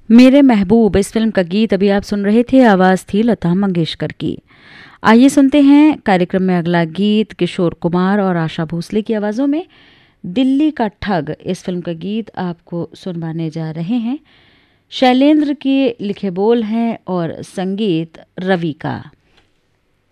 मेरे महबूब इस फिल्म का गीत अभी आप सुन रहे थे, आवाज थी लता मंगेशकर की। आइए सुनते हैं कार्यक्रम में अगला गीत किशोर कुमार और आशा भोसले की आवाजों में। दिल्ली का ठग इस फिल्म का गीत आपको सुनवाने जा रहे हैं। शैलेंद्र के लिखे बोल हैं और संगीत रवि का।